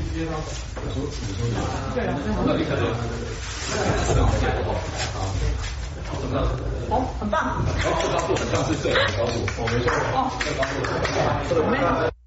对啊， 那你可能哦，很棒。 然后这高度很像是这个高度，哦，没错，这高度。